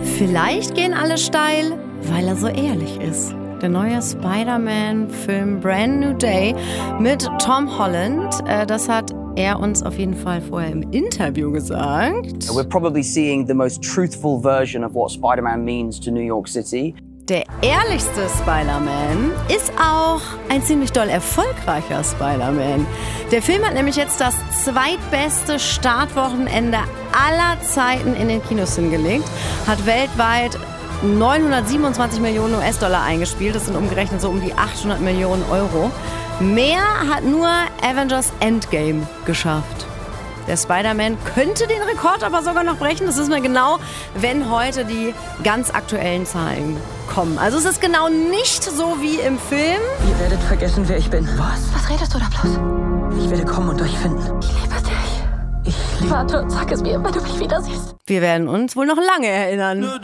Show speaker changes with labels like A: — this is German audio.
A: Vielleicht gehen alle steil, weil er so ehrlich ist. Der neue Spider-Man-Film Brand New Day mit Tom Holland, das hat er uns auf jeden Fall vorher im Interview gesagt.
B: We're probably seeing the most truthful version of what Spider-Man means to New York City.
A: Der ehrlichste Spider-Man ist auch ein ziemlich doll erfolgreicher Spider-Man. Der Film hat nämlich jetzt das zweitbeste Startwochenende aller Zeiten in den Kinos hingelegt, hat weltweit 927 Millionen US-Dollar eingespielt, das sind umgerechnet so um die 800 Millionen Euro. Mehr hat nur Avengers Endgame geschafft. Der Spider-Man könnte den Rekord aber sogar noch brechen. Das wissen wir genau, wenn heute die ganz aktuellen Zahlen kommen. Also es ist genau nicht so wie im Film.
C: Ihr werdet vergessen, wer ich bin.
D: Was redest du da bloß?
C: Ich werde kommen und euch finden.
D: Ich liebe dich.
C: Ich liebe...
D: Warte und sag es mir, wenn du mich wieder siehst.
A: Wir werden uns wohl noch lange erinnern.